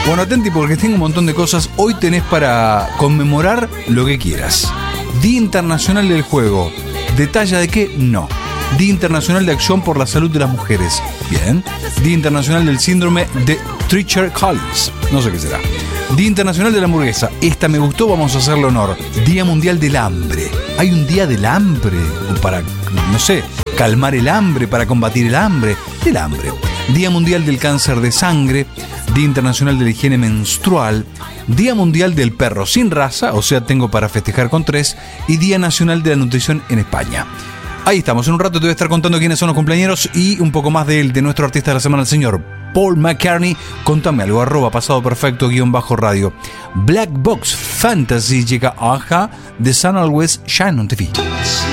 Bueno, atenti porque tengo un montón de cosas. Hoy tenés para conmemorar lo que quieras. Día Internacional del Juego. ¿Detalle de qué? No. Día Internacional de Acción por la Salud de las Mujeres. Bien. Día Internacional del Síndrome de Treacher-Collins. No sé qué será. Día Internacional de la Hamburguesa. Esta me gustó, vamos a hacerle honor. Día Mundial del Hambre. Hay un día del hambre. Para, no sé, calmar el hambre, para combatir el hambre. Del hambre. Día Mundial del Cáncer de Sangre. Día Internacional de la Higiene Menstrual. Día Mundial del Perro sin Raza. O sea, tengo para festejar con 3. Y Día Nacional de la Nutrición en España. Ahí estamos, en un rato te voy a estar contando quiénes son los cumpleañeros y un poco más de nuestro artista de la semana, el señor Paul McCartney. Contame algo, @pasadoperfecto_radio. Black Box Fantasy llega a The Sun Always Shine on TV.